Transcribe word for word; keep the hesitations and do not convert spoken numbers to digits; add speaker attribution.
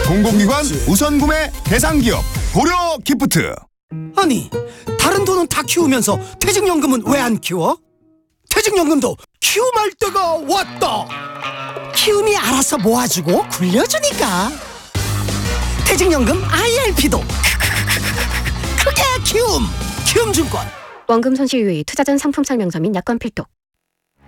Speaker 1: 공공기관 우선구매 대상기업 고려기프트.
Speaker 2: 아니, 다른 돈은 다 키우면서 퇴직연금은 왜 안 키워? 퇴직연금도 키움할 때가 왔다. 키움이 알아서 모아주고 굴려주니까. 퇴직연금 아이엘피도 크게 키움. 키움증권.
Speaker 3: 원금 손실 유의, 투자전 상품 설명서 및 약관 필독.